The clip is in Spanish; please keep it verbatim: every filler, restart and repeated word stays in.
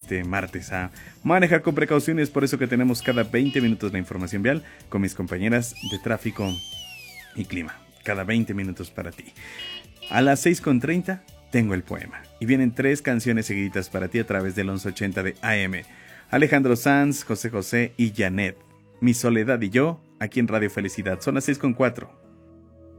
este martes a manejar con precauciones. Por eso que tenemos cada veinte minutos la información vial con mis compañeras de tráfico y clima. Cada veinte minutos para ti. A las seis con treinta tengo el poema. Y vienen tres canciones seguiditas para ti a través del once ochenta de A M. Alejandro Sanz, José José y Janet. Mi soledad y yo, aquí en Radio Felicidad. Son las seis con cuatro.